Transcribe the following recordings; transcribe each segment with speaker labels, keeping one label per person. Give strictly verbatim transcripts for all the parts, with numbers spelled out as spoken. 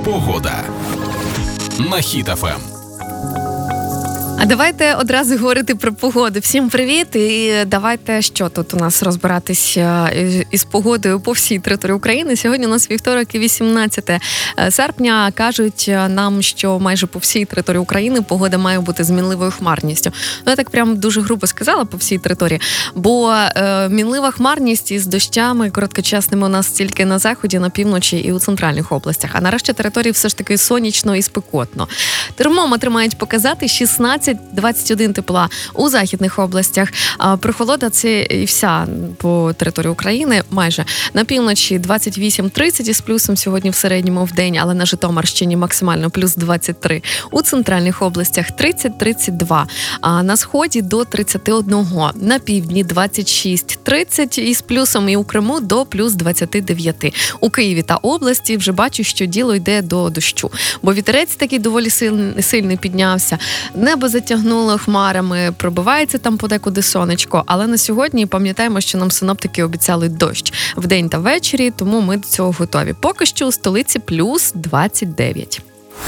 Speaker 1: Погода на Хіт еф ем.
Speaker 2: А давайте одразу говорити про погоду. Всім привіт! І давайте, що тут у нас розбиратися із погодою по всій території України. Сьогодні у нас вівторок і вісімнадцяте серпня. Кажуть нам, що майже по всій території України погода має бути з мінливою хмарністю. Ну, я так прям дуже грубо сказала по всій території, бо е, мінлива хмарність із дощами короткочасними у нас тільки на заході, на півночі і у центральних областях. А нарешті території все ж таки сонячно і спекотно. Термометри мають показати шістнадцять двадцять один тепла у західних областях. А прохолода це і вся по території України майже. На півночі двадцять вісім тридцять із плюсом сьогодні в середньому в день, але на Житомирщині максимально плюс двадцять три. У центральних областях тридцять тридцять два. А на сході до тридцять один. На півдні двадцять шість тридцять із плюсом і у Криму до плюс двадцять дев'ять. У Києві та області вже бачу, що діло йде до дощу. Бо вітерець такий доволі сильний, сильний піднявся. Небо затягнуло хмарами, пробивається там подекуди сонечко, але на сьогодні пам'ятаємо, що нам синоптики обіцяли дощ вдень та ввечері, тому ми до цього готові. Поки що у столиці плюс двадцять дев'ять.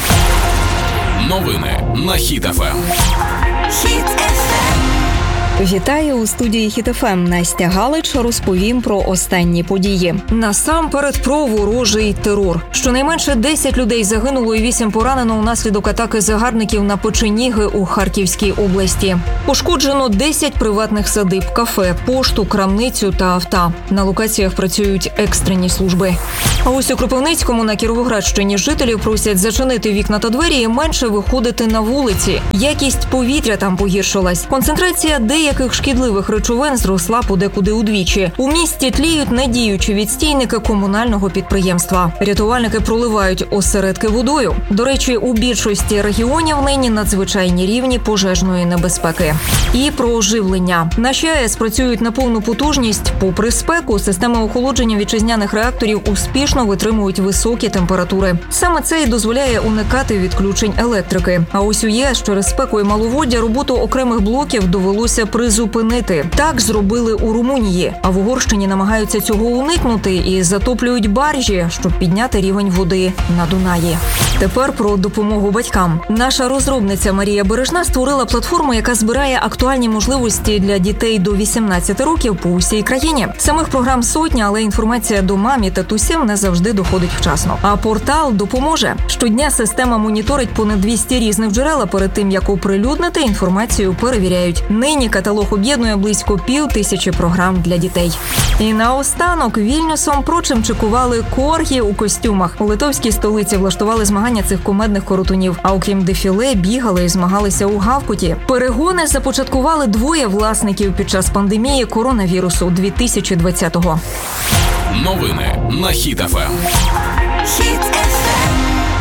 Speaker 1: Новини на Хіт еф ем.
Speaker 3: Хіт еф ем. Вітаю у студії Хіт еф ем. Настя Галич розповім про останні події. Насамперед про ворожий терор. Щонайменше десять людей загинуло і вісім поранено унаслідок атаки загарбників на Печеніги у Харківській області. Пошкоджено десять приватних садиб, кафе, пошту, крамницю та авто. На локаціях працюють екстрені служби. А ось у Кропивницькому на Кіровоградщині жителів просять зачинити вікна та двері і менше виходити на вулиці. Якість повітря там погіршилась. Концентрація деяких яких шкідливих речовин зросла подекуди удвічі. У місті тліють недіючі відстійники комунального підприємства. Рятувальники проливають осередки водою. До речі, у більшості регіонів нині надзвичайні рівні пожежної небезпеки. І про оживлення. Наші АЕС працюють на повну потужність. Попри спеку, системи охолодження вітчизняних реакторів успішно витримують високі температури. Саме це і дозволяє уникати відключень електрики. А ось у ЄС через спеку і маловоддя роботу окремих блоків довелося призупинити. Так зробили у Румунії. А в Угорщині намагаються цього уникнути і затоплюють баржі, щоб підняти рівень води на Дунаї. Тепер про допомогу батькам. Наша розробниця Марія Бережна створила платформу, яка збирає актуальні можливості для дітей до вісімнадцяти років по усій країні. Самих програм сотня, але інформація до мам і татусів не завжди доходить вчасно. А портал допоможе. Щодня система моніторить понад двісті різних джерел, а перед тим, як оприлюднити, інформацію перевіряють. Нині каталог об'єднує близько пів тисячі програм для дітей. І наостанок Вільнюсом прочимчикували коргі у костюмах. У литовській столиці влаштували змагання цих кумедних коротунів. А окрім дефіле, бігали і змагалися у гавкоті. Перегони започаткували двоє власників під час пандемії коронавірусу дві тисячі двадцятого.
Speaker 1: Новини на Хіт еф ем.
Speaker 3: Хіт еф ем.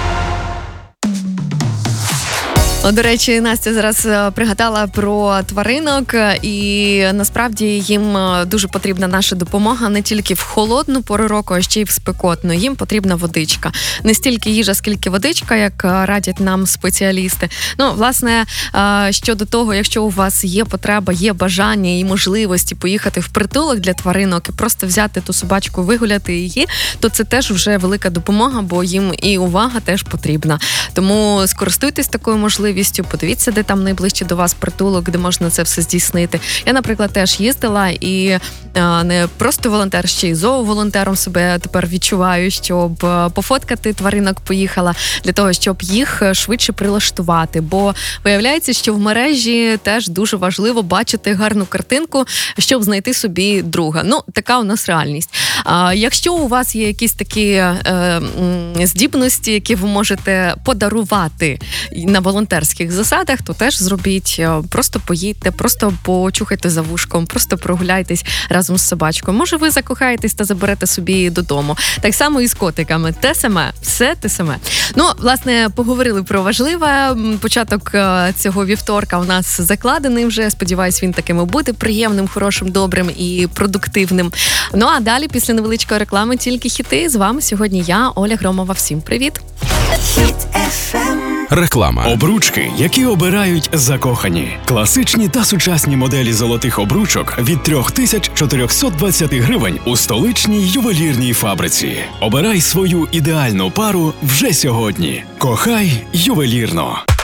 Speaker 2: До речі, Настя зараз пригадала про тваринок, і насправді їм дуже потрібна наша допомога не тільки в холодну пору року, а ще й в спекотну. Їм потрібна водичка. Не стільки їжа, скільки водичка, як радять нам спеціалісти. Ну, власне, щодо того, якщо у вас є потреба, є бажання і можливості поїхати в притулок для тваринок і просто взяти ту собачку, вигуляти її, то це теж вже велика допомога, бо їм і увага теж потрібна. Тому скористуйтесь такою можливістю. Подивіться, де там найближче до вас притулок, де можна це все здійснити. Я, наприклад, теж їздила і а, не просто волонтер, ще й зооволонтером себе тепер відчуваю, щоб пофоткати тваринок поїхала, для того, щоб їх швидше прилаштувати. Бо виявляється, що в мережі теж дуже важливо бачити гарну картинку, щоб знайти собі друга. Ну, така у нас реальність. А, якщо у вас є якісь такі е, здібності, які ви можете подарувати на волонтерських засадах, то теж зробіть. Просто поїдьте, просто почухайте за вушком, просто прогуляйтесь разом з собачкою. Може, ви закохаєтесь та заберете собі додому. Так само і з котиками. Те саме, все те саме. Ну, власне, поговорили про важливе. Початок цього вівторка у нас закладений вже. Сподіваюсь, він таким і буде приємним, хорошим, добрим і продуктивним. Ну, а далі, після невеличкої реклами, тільки хіти. З вами сьогодні я, Оля Громова. Всім привіт!
Speaker 3: Хіт еф ем.
Speaker 1: Реклама.
Speaker 4: Обручки, які обирають закохані. Класичні та сучасні моделі золотих обручок від три тисячі чотириста двадцять гривень у столичній ювелірній фабриці. Обирай свою ідеальну пару вже сьогодні. Кохай ювелірно.